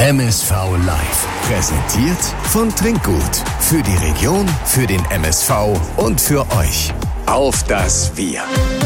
MSV Live. Präsentiert von Trinkgut. Für die Region, für den MSV und für euch. Auf das Wir.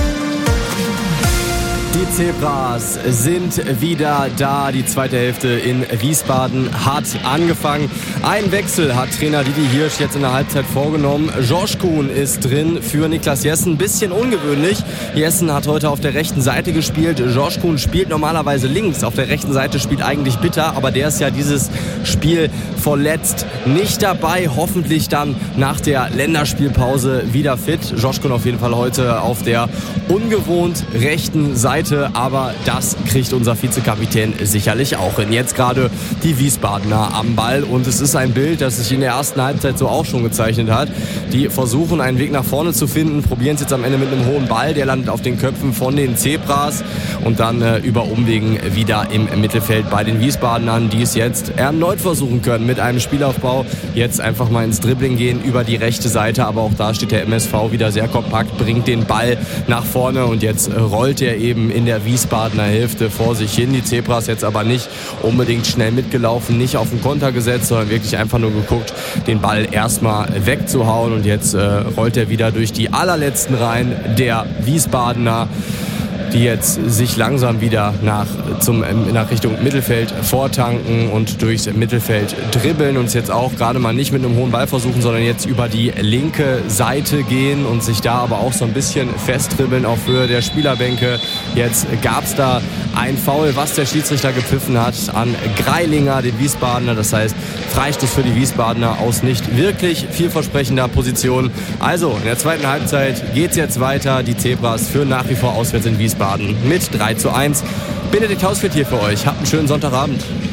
Die Zebras sind wieder da. Die zweite Hälfte in Wiesbaden hat angefangen. Ein Wechsel hat Trainer Didi Hirsch jetzt in der Halbzeit vorgenommen. Josh Kuhn ist drin für Niklas Jessen. Bisschen ungewöhnlich. Jessen hat heute auf der rechten Seite gespielt. Josh Kuhn spielt normalerweise links. Auf der rechten Seite spielt eigentlich Bitter, aber der ist ja dieses Spiel verletzt. Nicht dabei. Hoffentlich dann nach der Länderspielpause wieder fit. Josh Kuhn auf jeden Fall heute auf der ungewohnt rechten Seite. Aber das kriegt unser Vizekapitän sicherlich auch hin. Jetzt gerade die Wiesbadener am Ball und es ist ein Bild, das sich in der ersten Halbzeit so auch schon gezeichnet hat. Die versuchen einen Weg nach vorne zu finden, probieren es jetzt am Ende mit einem hohen Ball, der landet auf den Köpfen von den Zebras und dann über Umwegen wieder im Mittelfeld bei den Wiesbadenern, die es jetzt erneut versuchen können mit einem Spielaufbau. Jetzt einfach mal ins Dribbling gehen über die rechte Seite, aber auch da steht der MSV wieder sehr kompakt, bringt den Ball nach vorne und jetzt rollt er eben in der Wiesbadener Hälfte vor sich hin. Die Zebras jetzt aber nicht unbedingt schnell mitgelaufen, nicht auf den Konter gesetzt, sondern wirklich einfach nur geguckt, den Ball erstmal wegzuhauen und jetzt rollt er wieder durch die allerletzten Reihen der Wiesbadener, die jetzt sich langsam wieder nach Richtung Mittelfeld vortanken und durchs Mittelfeld dribbeln und es jetzt auch gerade mal nicht mit einem hohen Ball versuchen, sondern jetzt über die linke Seite gehen und sich da aber auch so ein bisschen festdribbeln auf Höhe der Spielerbänke. Jetzt gab es da ein Foul, was der Schiedsrichter gepfiffen hat an Greilinger, den Wiesbadener. Das heißt, Freistoß für die Wiesbadener aus nicht wirklich vielversprechender Position. Also, in der zweiten Halbzeit geht es jetzt weiter. Die Zebras führen nach wie vor auswärts in Wiesbaden mit 3:1. Benedikt Hausfeld hier für euch. Habt einen schönen Sonntagabend.